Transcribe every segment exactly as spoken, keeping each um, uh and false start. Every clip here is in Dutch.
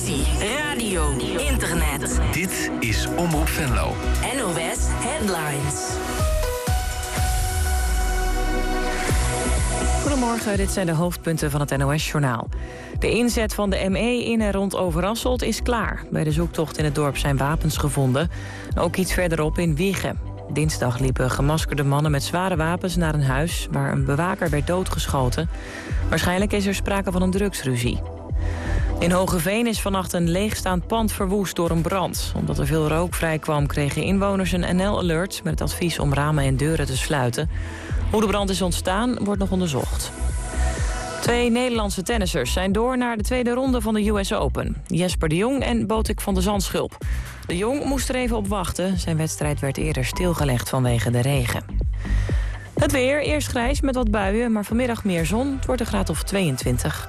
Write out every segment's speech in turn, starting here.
televisie, radio, internet. Dit is Omroep Venlo. N O S Headlines. Goedemorgen, dit zijn de hoofdpunten van het N O S-journaal. De inzet van de M E in en rond Overasselt is klaar. Bij de zoektocht in het dorp zijn wapens gevonden. Ook iets verderop in Wijchen. Dinsdag liepen gemaskerde mannen met zware wapens naar een huis waar een bewaker werd doodgeschoten. Waarschijnlijk is er sprake van een drugsruzie. In Hogeveen is vannacht een leegstaand pand verwoest door een brand. Omdat er veel rook vrijkwam kregen inwoners een N L-alert met het advies om ramen en deuren te sluiten. Hoe de brand is ontstaan wordt nog onderzocht. Twee Nederlandse tennissers zijn door naar de tweede ronde van de U S Open. Jesper de Jong en Botik van de Zandschulp. De Jong moest er even op wachten. Zijn wedstrijd werd eerder stilgelegd vanwege de regen. Het weer, eerst grijs met wat buien, maar vanmiddag meer zon. Het wordt een graad of tweeëntwintig.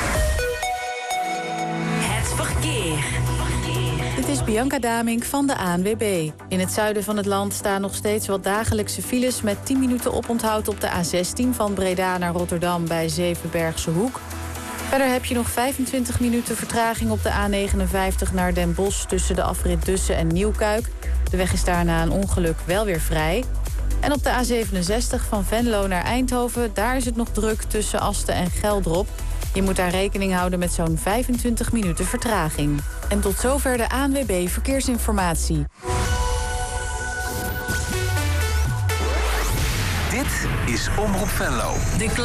Het verkeer. Dit is Bianca Damink van de A N W B. In het zuiden van het land staan nog steeds wat dagelijkse files met tien minuten oponthoud op de A zestien van Breda naar Rotterdam bij Zevenbergse Hoek. Verder heb je nog vijfentwintig minuten vertraging op de A negenenvijftig naar Den Bosch tussen de afrit Dussen en Nieuwkuik. De weg is daar na een ongeluk wel weer vrij. En op de A zevenenzestig van Venlo naar Eindhoven, daar is het nog druk tussen Asten en Geldrop. Je moet daar rekening houden met zo'n vijfentwintig minuten vertraging. En tot zover de A N W B Verkeersinformatie. Dit is Omroep Venlo. De